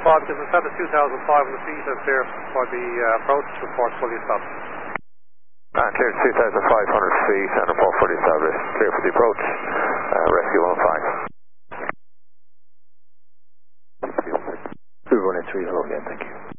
Bob, because it's at the 2005 on the feet and clear for the approach report fully stopped. Clear to 2,500 feet and report fully established. Clear for the approach. Rescue 15. 213, hello again, thank you.